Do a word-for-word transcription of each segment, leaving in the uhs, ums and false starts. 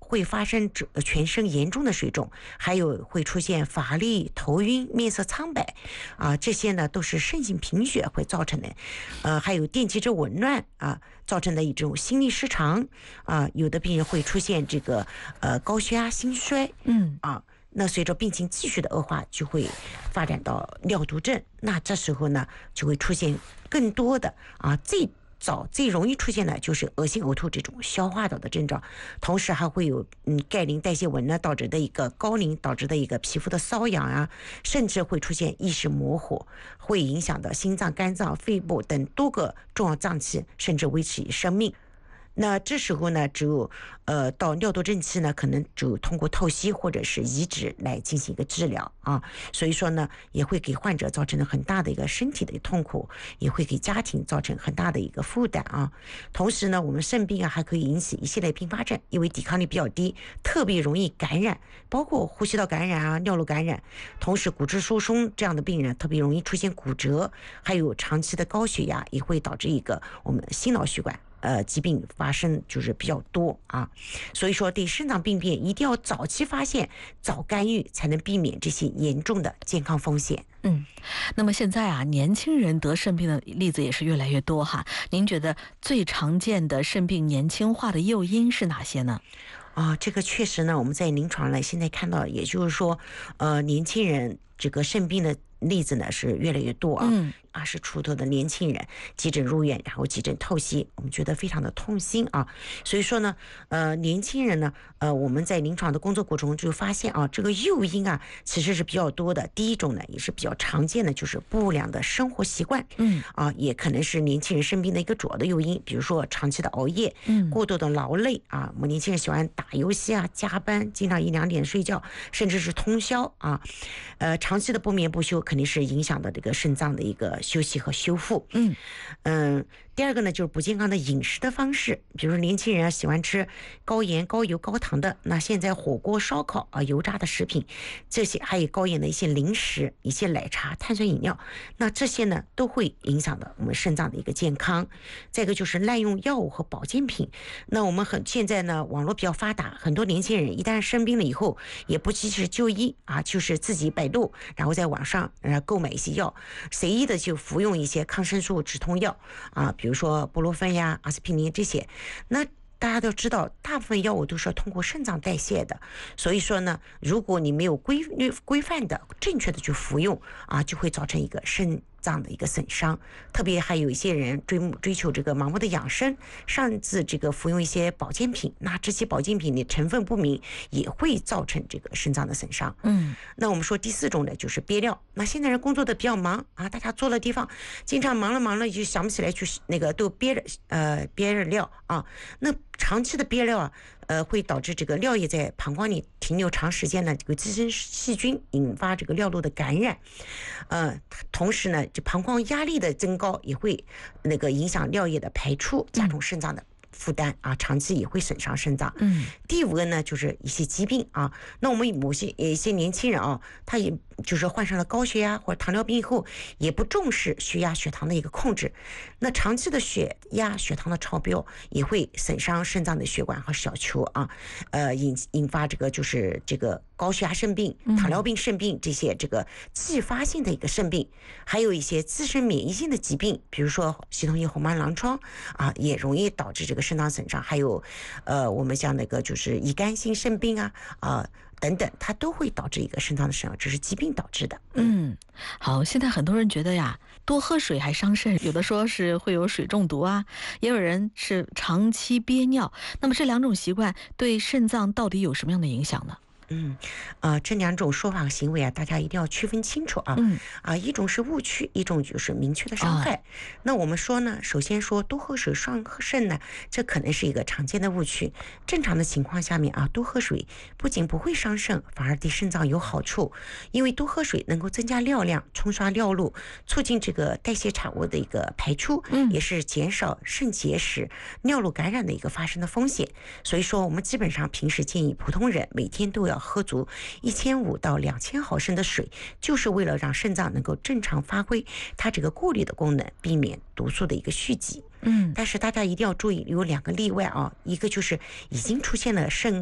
会发生全身严重的水肿，还有会出现乏力、头晕、面色苍白啊，这些呢都是肾性贫血会造成的。呃，还有电解质紊乱啊造成的一种心律失常啊，有的病人会出现这个呃高血压、心衰， 嗯啊。那随着病情继续的恶化，就会发展到尿毒症。那这时候呢，就会出现更多的啊，最早最容易出现的就是恶心呕吐这种消化道的症状，同时还会有嗯钙磷代谢紊乱导致的一个高磷导致的一个皮肤的瘙痒啊，甚至会出现意识模糊，会影响到心脏、肝脏、肺部等多个重要脏器，甚至维持生命。那这时候呢，只有呃到尿毒症期呢，可能只有通过透析或者是移植来进行一个治疗啊。所以说呢，也会给患者造成了很大的一个身体的痛苦，也会给家庭造成很大的一个负担啊。同时呢，我们肾病啊还可以引起一系列并发症，因为抵抗力比较低，特别容易感染，包括呼吸道感染啊、尿路感染。同时，骨质疏松这样的病人特别容易出现骨折，还有长期的高血压也会导致一个我们心脑血管。呃，疾病发生就是比较多啊，所以说对肾脏病变一定要早期发现、早干预，才能避免这些严重的健康风险。 嗯，那么现在啊，年轻人得肾病的例子也是越来越多哈。您觉得最常见的肾病年轻化的诱因是哪些呢？ 啊，这个确实呢，我们在临床呢现在看到，也就是说，呃，年轻人这个肾病的例子呢是越来越多啊。 嗯， 二十出头的年轻人急诊入院，然后急诊透析，我们觉得非常的痛心啊。所以说呢，呃，年轻人呢，呃，我们在临床的工作过程中就发现啊，这个诱因啊其实是比较多的。第一种呢，也是比较常见的，就是不良的生活习惯， 嗯啊，也可能是年轻人生病的一个主要的诱因，比如说长期的熬夜， 嗯， 过度的劳累啊，我们年轻人喜欢打游戏啊，加班，经常一两点睡觉，甚至是通宵啊，呃，长期的不眠不休，肯定是影响到这个肾脏的一个休息和修复。 嗯嗯，第二个呢，就是不健康的饮食的方式，比如说年轻人啊喜欢吃高盐、高油、高糖的，那现在火锅、烧烤啊、油炸的食品，这些还有高盐的一些零食、一些奶茶、碳酸饮料，那这些呢都会影响到我们肾脏的一个健康。再一个就是滥用药物和保健品，那我们很现在呢网络比较发达，很多年轻人一旦生病了以后，也不及时就医啊，就是自己百度，然后在网上呃购买一些药，随意的就服用一些抗生素止痛药啊，比如说布洛芬呀、阿司匹林这些。那大家都知道，大部分药物都是要通过肾脏代谢的，所以说呢，如果你没有规规范的、正确的去服用啊，就会造成一个肾脏的一个损伤。特别还有一些人追追求这个盲目的养生，擅自这个服用一些保健品，那这些保健品的成分不明，也会造成这个肾脏的损伤。 嗯， 那我们说第四种呢，就是憋尿。那现在人工作的比较忙啊，大家坐了地方，经常忙了忙了就想不起来去那个都憋着呃憋着尿啊，那长期的憋尿啊，呃，会导致这个尿液在膀胱里停留长时间呢，这个滋生细菌，引发这个尿路的感染。呃，同时呢，这膀胱压力的增高也会那个影响尿液的排出，加重肾脏的负担啊，长期也会损伤肾脏。 嗯， 第五个呢，就是一些疾病啊。那我们某些一些年轻人啊，他也就是患上了高血压或者糖尿病以后，也不重视血压、血糖的一个控制。那长期的血压、血糖的超标，也会损伤肾脏的血管和小球啊，呃，引引发这个就是这个高血压肾病、糖尿病肾病这些这个继发性的一个肾病，还有一些自身免疫性的疾病，比如说系统性红斑狼疮啊，也容易导致这个肾脏损伤。还有，呃，我们像那个就是乙肝性肾病啊啊。等等，它都会导致一个肾脏的损伤，这是疾病导致的。 嗯，好，现在很多人觉得呀，多喝水还伤肾，有的说是会有水中毒啊，也有人是长期憋尿。那么这两种习惯对肾脏到底有什么样的影响呢？ 嗯，呃，这两种说法和行为啊，大家一定要区分清楚啊。 嗯， 啊，一种是误区，一种就是明确的伤害。哦、那我们说呢，首先说多喝水伤肾呢，这可能是一个常见的误区。正常的情况下面啊，多喝水不仅不会伤肾，反而对肾脏有好处，因为多喝水能够增加尿量，冲刷尿路，促进这个代谢产物的一个排出， 嗯， 也是减少肾结石、尿路感染的一个发生的风险。所以说，我们基本上平时建议普通人每天都要喝足一千五到两千毫升的水，就是为了让肾脏能够正常发挥它这个过滤的功能，避免毒素的一个蓄积。 嗯， 但是大家一定要注意，有两个例外啊，一个就是已经出现了肾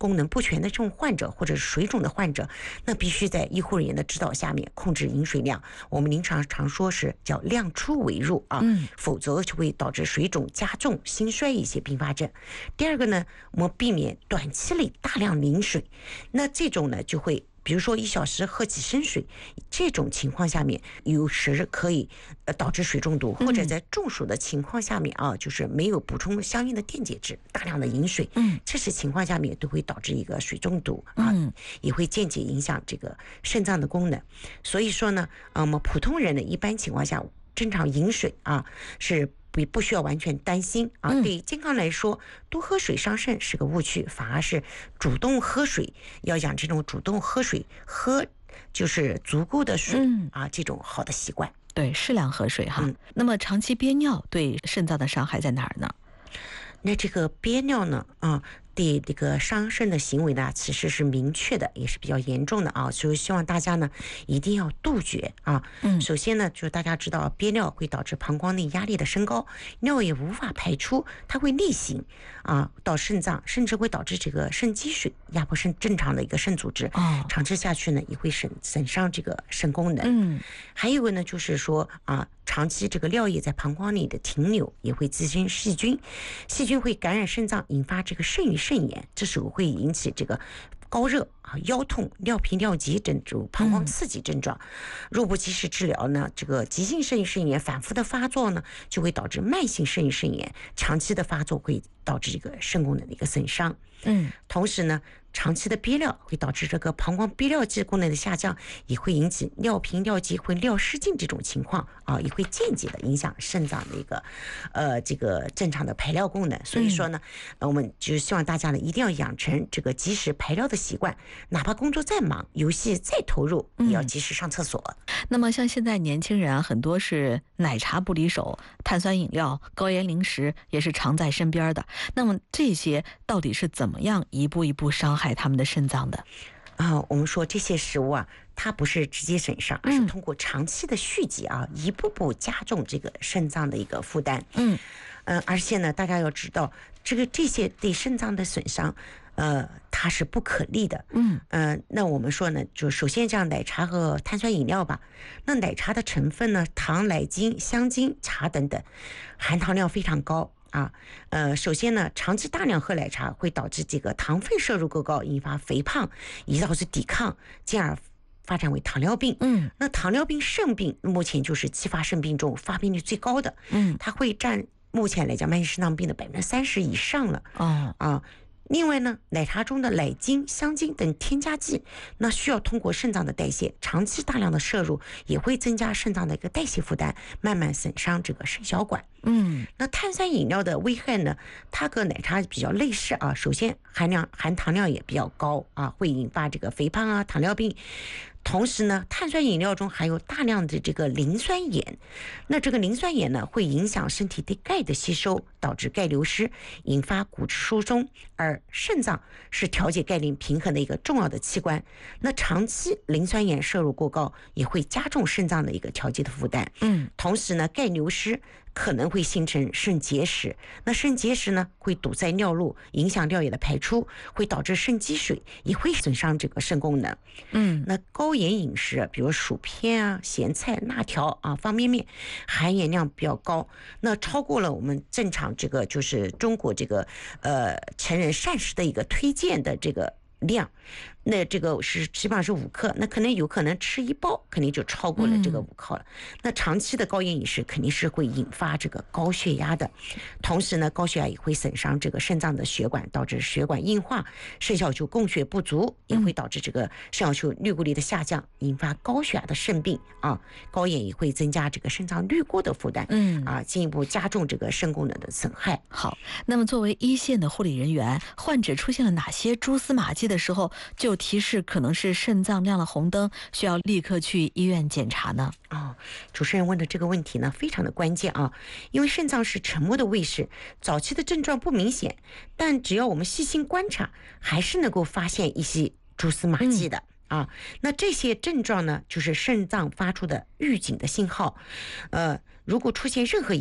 功能不全的这种患者，或者是水肿的患者，那必须在医护人员的指导下面控制饮水量。我们临床常说是叫量出为入啊， 嗯， 否则就会导致水肿加重、心衰一些并发症。第二个呢，我们避免短期内大量饮水，那这种呢就会。比如说一小时喝几升水，这种情况下面有时可以呃导致水中毒，或者在中暑的情况下面啊，就是没有补充相应的电解质，大量的饮水， 嗯， 这些情况下面都会导致一个水中毒啊，也会间接影响这个肾脏的功能。所以说呢，啊，我们普通人呢，一般情况下正常饮水啊是。不不需要完全担心啊，对健康来说，多喝水伤肾是个误区，反而是主动喝水，要养这种主动喝水，喝就是足够的水、嗯、啊，这种好的习惯。 对，适量喝水哈。嗯、那么长期憋尿对肾脏的伤害在哪儿呢？ 那这个憋尿呢，啊。对这个伤肾的行为呢，其实是明确的，也是比较严重的啊，所以希望大家呢一定要杜绝啊。嗯，首先呢，就是大家知道憋尿会导致膀胱内压力的升高，尿液无法排出，它会逆行啊到肾脏，甚至会导致这个肾积水，压迫肾正常的一个肾组织。哦，长期下去呢，也会损损伤这个肾功能。嗯，还有一个呢，就是说啊。长期这个尿液在膀胱里的停留，也会滋生细菌，细菌会感染肾脏，引发这个肾盂肾炎，这时候会引起这个高热啊、腰痛、尿频、尿急等种膀胱刺激症状。若不及时治疗呢，这个急性肾盂肾炎反复的发作呢，就会导致慢性肾盂肾炎，长期的发作会导致这个肾功能的一个损伤。嗯，同时呢。长期的憋尿会导致这个膀胱憋尿肌功能的下降，也会引起尿频、尿急或尿失禁这种情况啊，也会间接的影响肾脏的一个呃这个正常的排尿功能。所以说呢，嗯、我们就希望大家呢一定要养成这个及时排尿的习惯，哪怕工作再忙、游戏再投入，也要及时上厕所。 嗯、那么像现在年轻人啊，很多是奶茶不离手，碳酸饮料、高盐零食也是常在身边的。那么这些到底是怎么样一步一步伤害他们的肾脏的啊？我们说这些食物啊，它不是直接损伤，而是通过长期的蓄积啊，嗯、一步步加重这个肾脏的一个负担。嗯，呃，而且呢，大家要知道，这个这些对肾脏的损伤，呃，它是不可逆的。嗯，呃，那我们说呢，就首先像奶茶和碳酸饮料吧，那奶茶的成分呢，糖、奶精、香精、茶等等，含糖量非常高。啊，呃，首先呢，长期大量喝奶茶会导致这个糖分摄入过高，引发肥胖，以导致抵抗，进而发展为糖尿病。嗯，那糖尿病肾病目前就是继发肾病中发病率最高的。嗯，它会占目前来讲慢性肾脏病的百分之三十以上了。哦，啊。另外呢，奶茶中的奶精、香精等添加剂，那需要通过肾脏的代谢，长期大量的摄入也会增加肾脏的一个代谢负担，慢慢损伤这个肾小管。嗯，那碳酸饮料的危害呢，它和奶茶比较类似啊。首先含量含糖量也比较高啊，会引发这个肥胖啊、糖尿病。同时呢，碳酸饮料中含有大量的这个磷酸盐，那这个磷酸盐呢，会影响身体对钙的吸收，导致钙流失，引发骨质疏松。而肾脏是调节钙磷平衡的一个重要的器官，那长期磷酸盐摄入过高，也会加重肾脏的一个调节的负担。嗯，同时呢，钙流失可能会形成肾结石，那肾结石呢会堵塞尿路，影响尿液的排出，会导致肾积水，也会损伤这个肾功能。嗯，那高盐饮食，比如薯片啊、咸菜、辣条啊、方便面，含盐量比较高，那超过了我们正常这个就是中国这个呃成人膳食的一个推荐的这个量。那这个是基本上是五克，那可能有可能吃一包肯定就超过了这个五克了。嗯、那长期的高盐饮食肯定是会引发这个高血压的，同时呢，高血压也会损伤这个肾脏的血管，导致血管硬化，肾小球供血不足，也会导致这个肾小球滤过率的下降，引发高血压的肾病啊。高盐也会增加这个肾脏滤过的负担，嗯啊，进一步加重这个肾功能的损害。 好，那么作为一线的护理人员，患者出现了哪些蛛丝马迹的时候，就提示可能是肾脏亮了红灯，需要立刻去医院检查呢？ 哦，主持人问的这个问题呢，非常的关键啊，因为肾脏是沉默的卫士，早期的症状不明显，但只要我们细心观察，还是能够发现一些蛛丝马迹的。嗯啊，那这些症状呢，就是肾脏发出的预警的信号，呃，如果出现任何一个，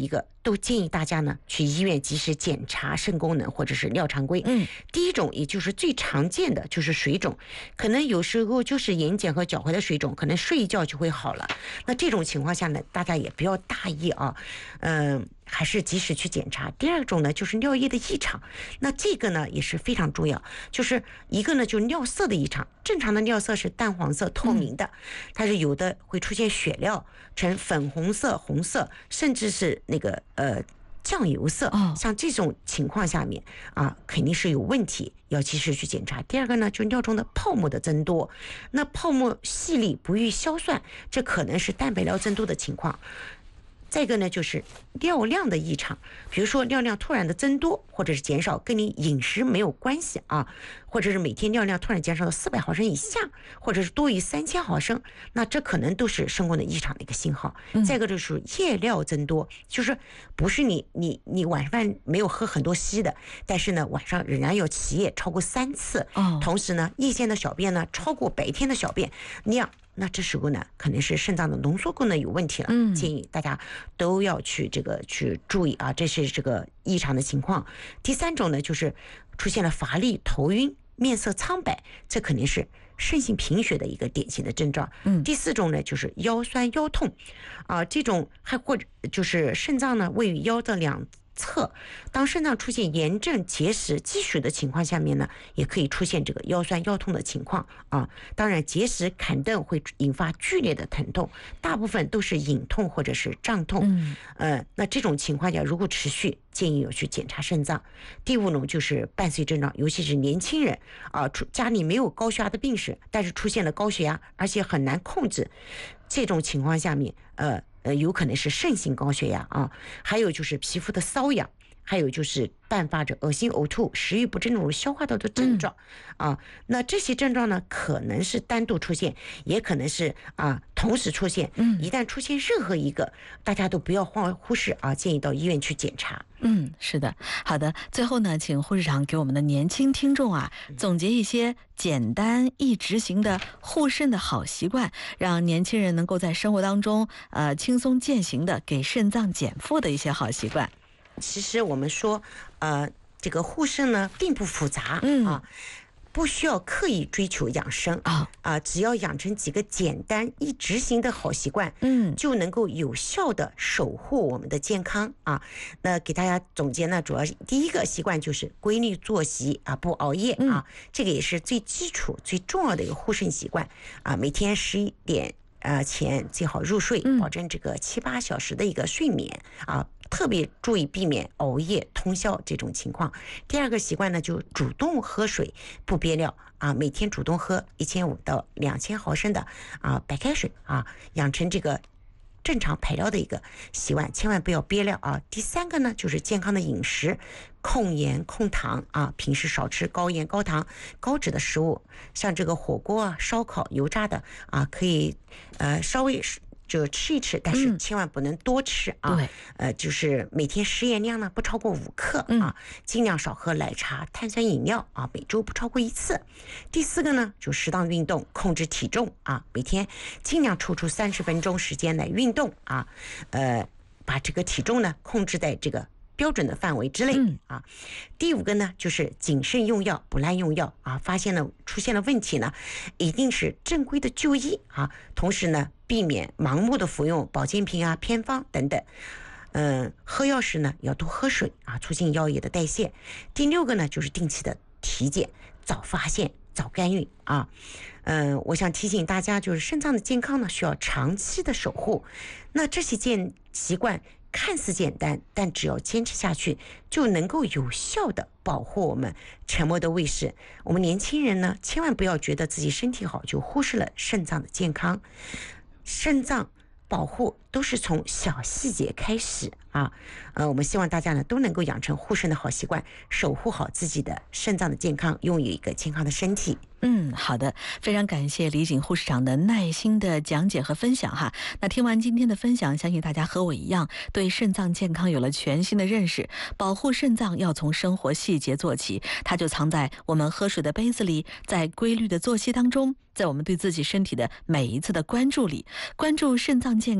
都建议大家呢去医院及时检查肾功能或者是尿常规。 嗯， 第一种也就是最常见的就是水肿，可能有时候就是眼睑和脚踝的水肿，可能睡一觉就会好了。那这种情况下呢，大家也不要大意啊，嗯、呃。还是及时去检查。第二种呢，就是尿液的异常，那这个呢也是非常重要，就是一个呢就是尿色的异常，正常的尿色是淡黄色透明的，但是有的会出现血尿呈粉红色、红色，甚至是那个呃酱油色，像这种情况下面啊，肯定是有问题，要及时去检查。第二个呢，就是尿中的泡沫的增多，那泡沫细粒不予消散，这可能是蛋白尿增多的情况。再一个呢，就是尿量的异常，比如说尿量突然的增多或者是减少，跟你饮食没有关系啊，或者是每天尿量突然减少到四百毫升以下，或者是多于三千毫升，那这可能都是肾功能异常的一个信号。嗯、再一个就是夜尿增多，就是不是你你你晚饭没有喝很多稀的，但是呢晚上仍然要起夜超过三次，哦、同时呢夜间的小便呢超过白天的小便量。那这时候呢，肯定是肾脏的浓缩功能有问题了。嗯，建议大家都要去这个去注意啊，这是这个异常的情况。第三种呢，就是出现了乏力、头晕、面色苍白，这肯定是肾性贫血的一个典型的症状。嗯，第四种呢，就是腰酸腰痛，啊，这种还或者就是肾脏呢位于腰的两侧，当肾脏出现炎症、结石、积水的情况下面呢，也可以出现这个腰酸腰痛的情况啊。当然，结石坎顿会引发剧烈的疼痛，大部分都是隐痛或者是胀痛。嗯，呃，那这种情况下如果持续，建议有去检查肾脏。第五种就是伴随症状，尤其是年轻人啊，家里没有高血压的病史，但是出现了高血压，而且很难控制，这种情况下面，呃。呃，有可能是肾性高血压啊，还有就是皮肤的瘙痒，还有就是伴发着恶心、呕吐、食欲不振这种消化道的症状、嗯、啊。那这些症状呢，可能是单独出现，也可能是啊同时出现。嗯，一旦出现任何一个，大家都不要忽忽视啊，建议到医院去检查。 嗯，是的，好的。最后呢，请护士长给我们的年轻听众啊，总结一些简单易执行的护肾的好习惯，让年轻人能够在生活当中呃轻松践行的给肾脏减负的一些好习惯。 其实我们说，呃，这个护肾呢并不复杂、嗯、啊。不需要刻意追求养生啊啊，只要养成几个简单易执行的好习惯，嗯，就能够有效的守护我们的健康啊。那给大家总结呢，主要第一个习惯就是规律作息啊，不熬夜啊，这个也是最基础最重要的一个护肾习惯啊。每天十一点呃前最好入睡，保证这个七八小时的一个睡眠啊。特别注意避免熬夜通宵这种情况。第二个习惯呢，就主动喝水，不憋尿啊，每天主动喝一千五到两千毫升的啊白开水啊，养成这个正常排尿的一个习惯，千万不要憋尿啊。第三个呢，就是健康的饮食，控盐控糖啊，平时少吃高盐高糖高脂的食物，像这个火锅啊、烧烤、油炸的啊，可以呃稍微就吃一吃，但是千万不能多吃啊。嗯、呃，就是每天食盐量呢不超过五克啊，嗯、尽量少喝奶茶、碳酸饮料啊，每周不超过一次。第四个呢，就适当运动，控制体重啊，每天尽量抽出三十分钟时间来运动啊，呃，把这个体重呢控制在这个标准的范围之内啊。第五个呢，就是谨慎用药，不滥用药啊。发现了出现了问题呢，一定是正规的就医啊。同时呢，避免盲目的服用保健品啊、偏方等等。嗯，喝药时呢，要多喝水啊，促进药液的代谢。第六个呢，就是定期的体检，早发现早干预啊。嗯，我想提醒大家，就是肾脏的健康呢，需要长期的守护。那这些健习惯看似简单，但只要坚持下去，就能够有效的保护我们沉默的卫士。我们年轻人呢，千万不要觉得自己身体好就忽视了肾脏的健康。肾脏保护都是从小细节开始啊，呃，我们希望大家呢都能够养成护肾的好习惯，守护好自己的肾脏的健康，拥有一个健康的身体。 嗯，好的，非常感谢李锦护士长的耐心的讲解和分享哈。那听完今天的分享，相信大家和我一样，对肾脏健康有了全新的认识。保护肾脏要从生活细节做起，它就藏在我们喝水的杯子里，在规律的作息当中，在我们对自己身体的每一次的关注里。关注肾脏健康，别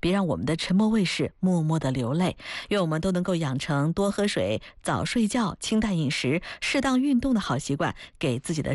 别让我们的沉默卫士默默的流泪。愿我们都能够养成多喝水、早睡觉、清淡饮食、适当运动的好习惯，给自己的